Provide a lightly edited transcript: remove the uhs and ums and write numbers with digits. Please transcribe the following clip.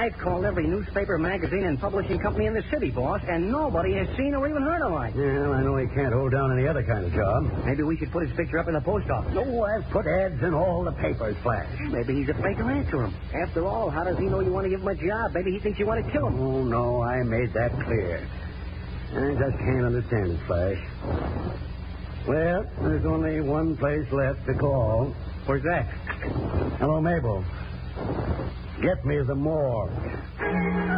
I've called every newspaper, magazine, and publishing company in the city, boss, and nobody has seen or even heard of him. Well, I know he can't hold down any other kind of job. Maybe we should put his picture up in the post office. No, I've put ads in all the papers, Flash. Maybe he's afraid to answer him. After all, how does he know you want to give him a job? Maybe he thinks you want to kill him. Oh, no, I made that clear. I just can't understand it, Flash. Well, there's only one place left to call. Where's that? Hello, Mabel. Get me the morgue.